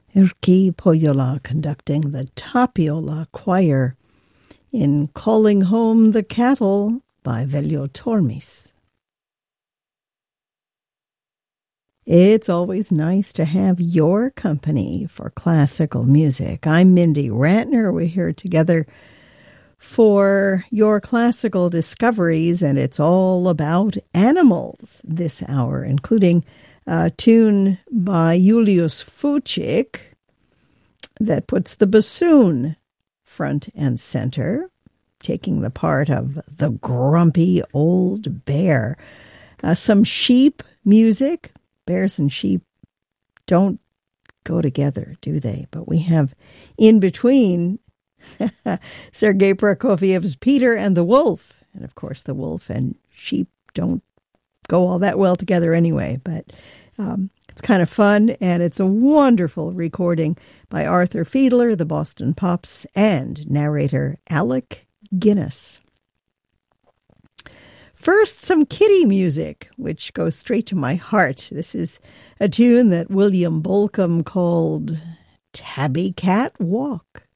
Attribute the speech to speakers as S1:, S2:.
S1: Erkki Pohjola conducting the Tapiola Choir in Calling Home the Cattle by Veljo Tormis. It's always nice to have your company for classical music. I'm Mindy Rantner. We're here together for your classical discoveries, and it's all about animals this hour, including a tune by Julius Fučík that puts the bassoon front and center, taking the part of the grumpy old bear. Some sheep music. Bears and sheep don't go together, do they? But we have in between Sergei Prokofiev's Peter and the Wolf. And of course, the wolf and sheep don't go all that well together anyway. But it's kind of fun, and it's a wonderful recording by Arthur Fiedler, the Boston Pops, and narrator Alec Guinness. First, some kitty music, which goes straight to my heart. This is a tune that William Bolcom called Tabby Cat Walk.